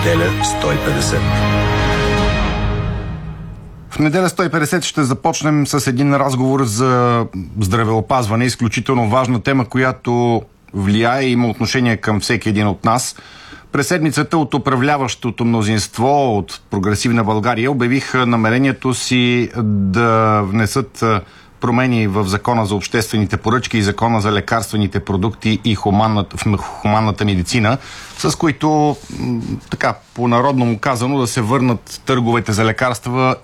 неделя 150. В неделя 150 ще започнем с един разговор за здравеопазване, изключително важна тема, която влияе и има отношение към всеки един от нас. През седмицата от управляващото мнозинство от Прогресивна България обявиха намерението си да внесат промени в Закона за обществените поръчки и Закона за лекарствените продукти и хуманната медицина, с които, така по-народно му казано, да се върнат търговете за лекарства